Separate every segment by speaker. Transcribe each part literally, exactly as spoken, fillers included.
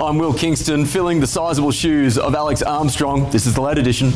Speaker 1: I'm Will Kingston, filling the sizable shoes of Alex Armstrong. This is the late edition.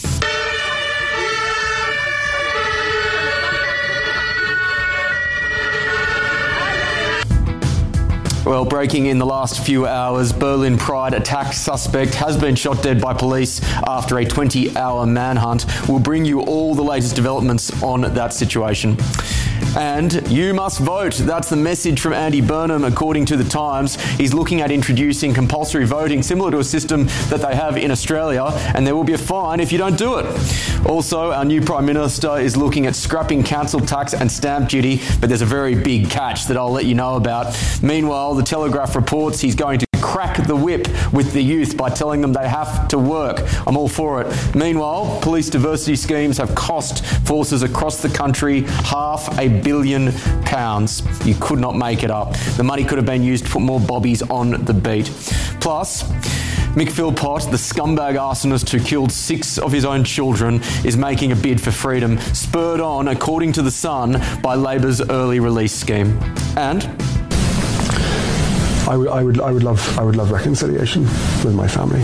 Speaker 1: Well, breaking in the last few hours, Berlin Pride attack suspect has been shot dead by police after a twenty-hour manhunt. We'll bring you all the latest developments on that situation. And you must vote. That's the message from Andy Burnham, according to The Times. He's looking at introducing compulsory voting, similar to a system that they have in Australia, and there will be a fine if you don't do it. Also, our new Prime Minister is looking at scrapping council tax and stamp duty, but there's a very big catch that I'll let you know about. Meanwhile, The Telegraph reports he's going to crack the whip with the youth by telling them they have to work. I'm all for it. Meanwhile, police diversity schemes have cost forces across the country half a billion pounds. You could not make it up. The money could have been used to put more bobbies on the beat. Plus, Mick Philpott, the scumbag arsonist who killed six of his own children, is making a bid for freedom, spurred on, according to The Sun, by Labor's early release scheme. And
Speaker 2: I would, I would, I would love, I would love reconciliation with my family.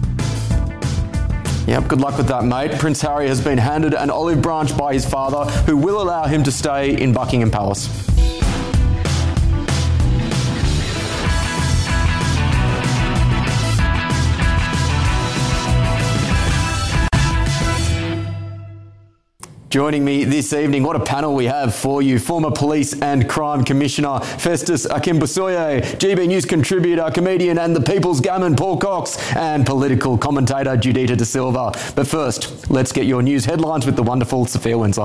Speaker 1: Yep, good luck with that, mate. Prince Harry has been handed an olive branch by his father, who will allow him to stay in Buckingham Palace. Joining me this evening, what a panel we have for you. Former Police and Crime Commissioner Festus Akinbusoye, G B News contributor, comedian and the People's Gammon Paul Cox, and political commentator Judita De Silva. But first, let's get your news headlines with the wonderful Sophia Windsor.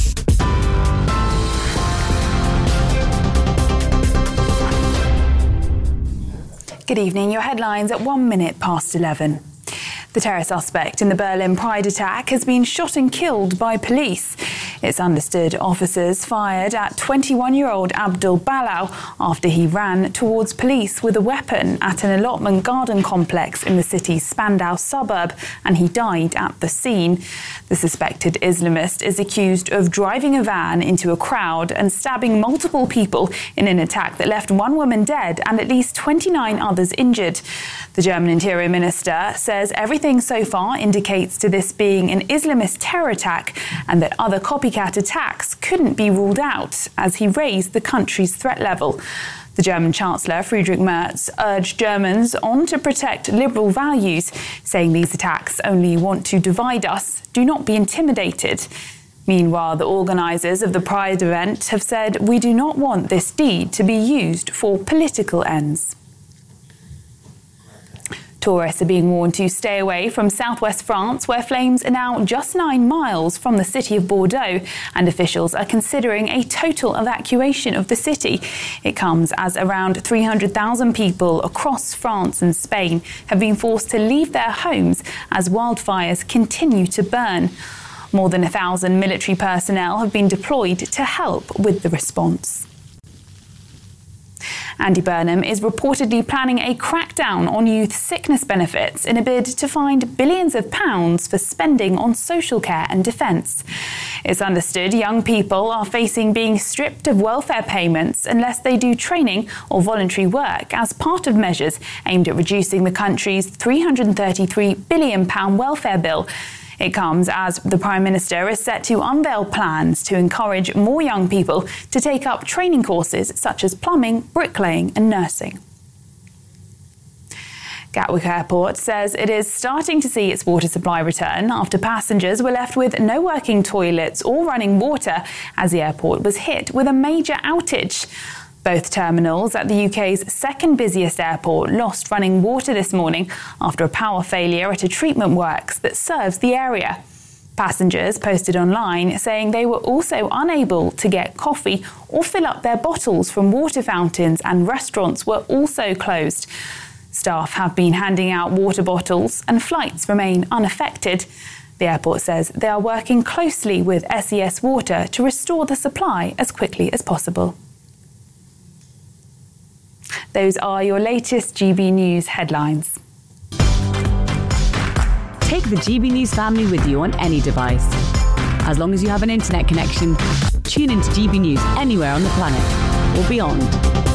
Speaker 3: Good evening. Your headlines at one minute past eleven. The terror suspect in the Berlin Pride attack has been shot and killed by police. It's understood officers fired at twenty-one-year-old Abdul Balau after he ran towards police with a weapon at an allotment garden complex in the city's Spandau suburb, and he died at the scene. The suspected Islamist is accused of driving a van into a crowd and stabbing multiple people in an attack that left one woman dead and at least twenty-nine others injured. The German Interior Minister says everything so far indicates to this being an Islamist terror attack and that other copycat attacks couldn't be ruled out as he raised the country's threat level. The German Chancellor, Friedrich Merz, urged Germans on to protect liberal values, saying these attacks only want to divide us. Do not be intimidated. Meanwhile, the organisers of the Pride event have said, we do not want this deed to be used for political ends. Tourists are being warned to stay away from southwest France, where flames are now just nine miles from the city of Bordeaux, and officials are considering a total evacuation of the city. It comes as around three hundred thousand people across France and Spain have been forced to leave their homes as wildfires continue to burn. More than a thousand military personnel have been deployed to help with the response. Andy Burnham is reportedly planning a crackdown on youth sickness benefits in a bid to find billions of pounds for spending on social care and defence. It's understood young people are facing being stripped of welfare payments unless they do training or voluntary work as part of measures aimed at reducing the country's three hundred thirty-three billion pounds welfare bill. It comes as the Prime Minister is set to unveil plans to encourage more young people to take up training courses such as plumbing, bricklaying and nursing. Gatwick Airport says it is starting to see its water supply return after passengers were left with no working toilets or running water as the airport was hit with a major outage. Both terminals at the U K's second busiest airport lost running water this morning after a power failure at a treatment works that serves the area. Passengers posted online saying they were also unable to get coffee or fill up their bottles from water fountains, and restaurants were also closed. Staff have been handing out water bottles and flights remain unaffected. The airport says they are working closely with S E S Water to restore the supply as quickly as possible. Those are your latest G B News headlines.
Speaker 4: Take the G B News family with you on any device. As long as you have an internet connection, tune into G B News anywhere on the planet or beyond.